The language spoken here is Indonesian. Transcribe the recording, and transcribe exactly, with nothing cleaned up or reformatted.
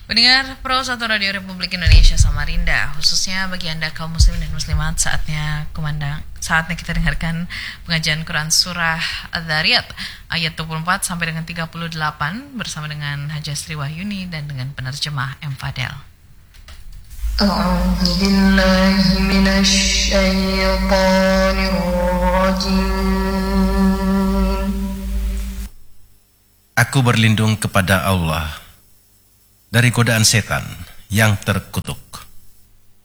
Pendengar Pro satu Radio Republik Indonesia Samarinda, khususnya bagi Anda kaum muslim dan muslimat, saatnya kumandang, saatnya kita dengarkan pengajian Quran Surah Adz-Dzariyat ayat dua puluh empat sampai dengan tiga puluh delapan bersama dengan Haja Sri Wahyuni dan dengan penerjemah M. Fadel. A'udzu billahi minasy syaithanir rajim. Aku berlindung kepada Allah dari godaan setan yang terkutuk.